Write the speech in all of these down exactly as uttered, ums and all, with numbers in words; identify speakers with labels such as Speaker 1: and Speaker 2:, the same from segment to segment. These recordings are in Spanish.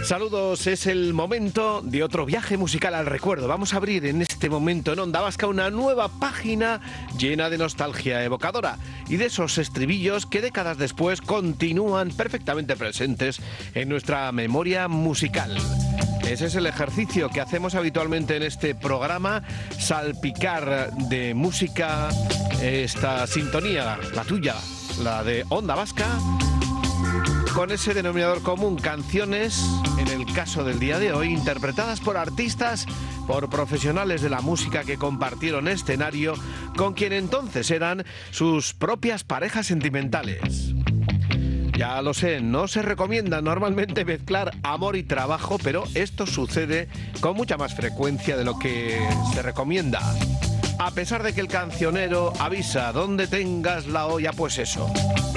Speaker 1: Saludos, es el momento de otro viaje musical al recuerdo. Vamos a abrir en este momento en Onda Vasca una nueva página llena de nostalgia evocadora y de esos estribillos que décadas después continúan perfectamente presentes en nuestra memoria musical. Ese es el ejercicio que hacemos habitualmente en este programa, salpicar de música esta sintonía, la tuya, la de Onda Vasca, con ese denominador común, canciones, en el caso del día de hoy, interpretadas por artistas, por profesionales de la música que compartieron escenario con quien entonces eran sus propias parejas sentimentales. Ya lo sé, no se recomienda normalmente mezclar amor y trabajo, pero esto sucede con mucha más frecuencia de lo que se recomienda. A pesar de que el cancionero avisa, donde tengas la olla, pues eso.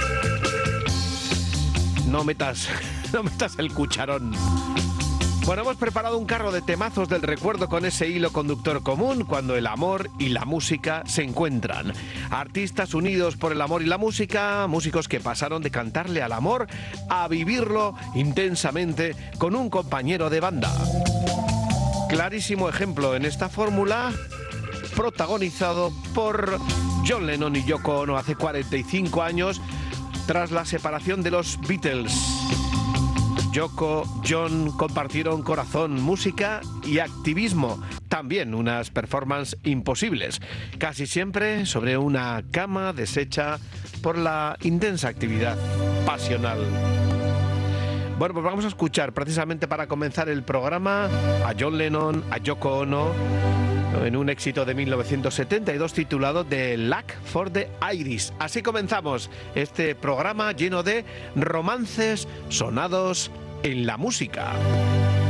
Speaker 1: No metas, no metas el cucharón. Bueno, hemos preparado un carro de temazos del recuerdo con ese hilo conductor común cuando el amor y la música se encuentran. Artistas unidos por el amor y la música, músicos que pasaron de cantarle al amor a vivirlo intensamente con un compañero de banda. Clarísimo ejemplo en esta fórmula, protagonizado por John Lennon y Yoko Ono hace cuarenta y cinco años, tras la separación de los Beatles. Yoko, John compartieron corazón, música y activismo. También unas performances imposibles, casi siempre sobre una cama deshecha por la intensa actividad pasional. Bueno, pues vamos a escuchar precisamente para comenzar el programa a John Lennon, a Yoko Ono, en un éxito de mil novecientos setenta y dos titulado The Luck for the Irish. Así comenzamos este programa lleno de romances sonados en la música.